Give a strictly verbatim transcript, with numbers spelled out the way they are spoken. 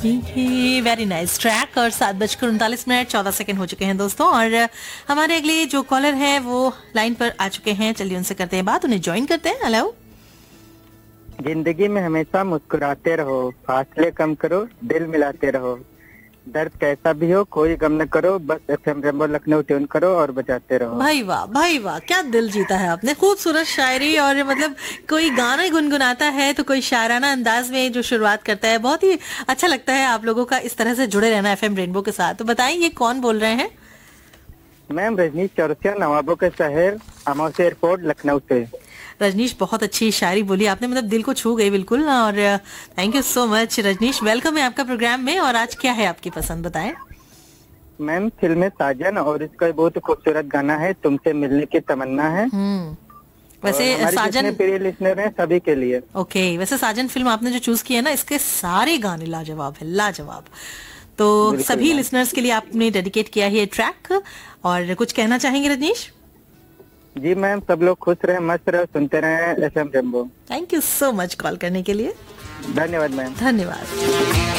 Very nice track. और सात बजकर उनतालीस मिनट चौदह सेकंड हो चुके हैं दोस्तों, और हमारे अगले जो कॉलर है वो लाइन पर आ चुके हैं। चलिए उनसे करते हैं बात, उन्हें ज्वाइन करते हैं। हेलो। जिंदगी में हमेशा मुस्कुराते रहो, फासले कम करो, दिल मिलाते रहो, दर्द कैसा भी हो कोई गम न करो, बस एफएम रेनबो लखनऊ ट्यून करो और बजाते रहो। भाई वाह भाई वाह, क्या दिल जीता है आपने। खूबसूरत शायरी, और मतलब कोई गाना गुनगुनाता है तो कोई शायराना अंदाज में जो शुरुआत करता है, बहुत ही अच्छा लगता है आप लोगों का इस तरह से जुड़े रहना एफएम रेनबो के साथ। तो बताइए ये कौन बोल रहे हैं? मैम रजनीश चौरसिया, नवाबों के शहर, अमौसी एयरपोर्ट, लखनऊ से। रजनीश, बहुत अच्छी शायरी बोली आपने, मतलब दिल को छू गई बिल्कुल। और thank you so much Rajneesh, welcome है आपका प्रोग्राम में। और आज क्या है आपकी पसंद, बताएं। मैम फिल्म है साजन, और इसका बहुत खूबसूरत गाना है, तुमसे मिलने की तमन्ना है। वैसे साजन प्रिय लिसनर हैं सभी के लिए। ओके, वैसे साजन फिल्म आपने जो चूज की है ना, इसके सारे गाने लाजवाब है, लाजवाब। तो सभी लिसनर्स के लिए आपने डेडिकेट किया है ये ट्रैक। और कुछ कहना चाहेंगे रजनीश? जी मैम, सब लोग खुश रहे, मस्त रहे, सुनते रहे FM rainbow. Thank you so much call करने के लिए। धन्यवाद मैम। धन्यवाद।